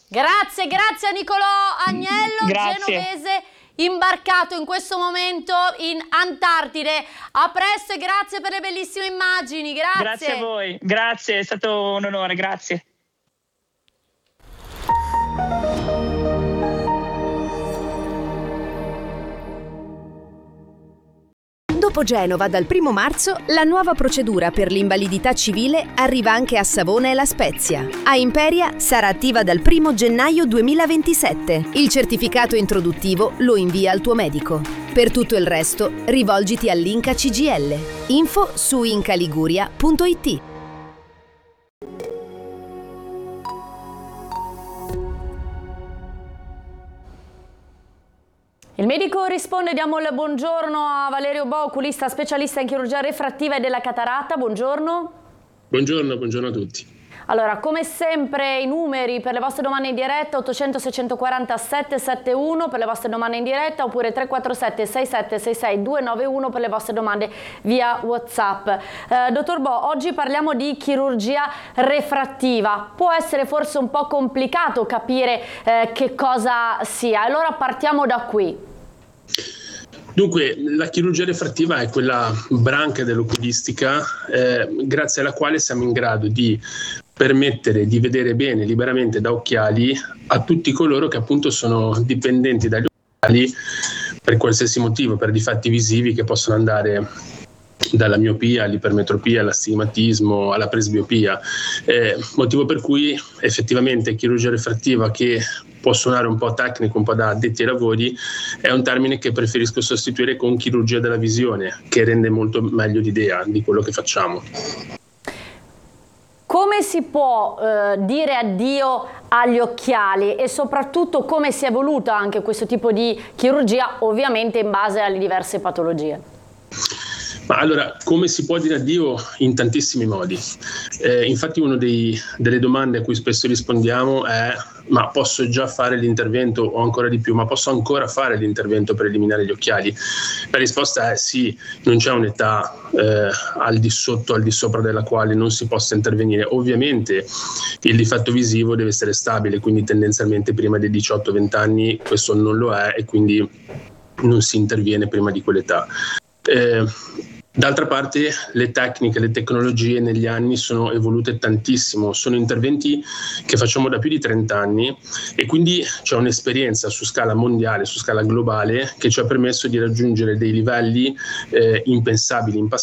Grazie a Nicolò Agnello, Grazie. genovese, imbarcato in questo momento in Antartide. A presto e grazie per le bellissime immagini. Grazie a voi, grazie, è stato un onore, grazie. Dopo Genova, dal 1° marzo, la nuova procedura per l'invalidità civile arriva anche a Savona e La Spezia. A Imperia sarà attiva dal 1° gennaio 2027. Il certificato introduttivo lo invia al tuo medico. Per tutto il resto, rivolgiti all'Inca CGIL. Info su incaliguria.it. Il medico risponde, diamo il buongiorno a Valerio Bo, oculista specialista in chirurgia refrattiva e della cataratta. Buongiorno. Buongiorno a tutti. Allora, come sempre i numeri per le vostre domande in diretta: 800 640 771 per le vostre domande in diretta, oppure 347 6766 291 per le vostre domande via WhatsApp. Dottor Bo, oggi parliamo di chirurgia refrattiva. Può essere forse un po' complicato capire che cosa sia, allora partiamo da qui. Dunque, la chirurgia refrattiva è quella branca dell'oculistica grazie alla quale siamo in grado di permettere di vedere bene liberamente da occhiali a tutti coloro che appunto sono dipendenti dagli occhiali per qualsiasi motivo, per difetti visivi che possono andare dalla miopia all'ipermetropia, all'astigmatismo, alla presbiopia, motivo per cui effettivamente chirurgia refrattiva, che può suonare un po' tecnico, un po' da addetti ai lavori, è un termine che preferisco sostituire con chirurgia della visione, che rende molto meglio l'idea di quello che facciamo. Come si può dire addio agli occhiali e soprattutto come si è evoluta anche questo tipo di chirurgia, ovviamente in base alle diverse patologie? Ma allora, come si può dire addio? In tantissimi modi. Infatti una delle domande a cui spesso rispondiamo è: ma posso già fare l'intervento, o ancora di più, ma posso ancora fare l'intervento per eliminare gli occhiali? La risposta è sì, non c'è un'età al di sotto, al di sopra della quale non si possa intervenire. Ovviamente il difetto visivo deve essere stabile, quindi tendenzialmente prima dei 18-20 anni questo non lo è, e quindi non si interviene prima di quell'età. D'altra parte le tecniche, le tecnologie negli anni sono evolute tantissimo, sono interventi che facciamo da più di 30 anni e quindi c'è un'esperienza su scala mondiale, su scala globale, che ci ha permesso di raggiungere dei livelli impensabili in passato,